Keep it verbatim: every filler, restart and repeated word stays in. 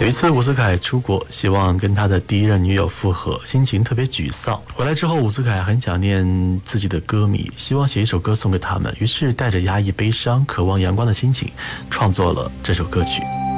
有一次伍思凯出国，希望跟他的第一任女友复合，心情特别沮丧。回来之后，伍思凯很想念自己的歌迷，希望写一首歌送给他们，于是带着压抑悲伤渴望阳光的心情创作了这首歌曲。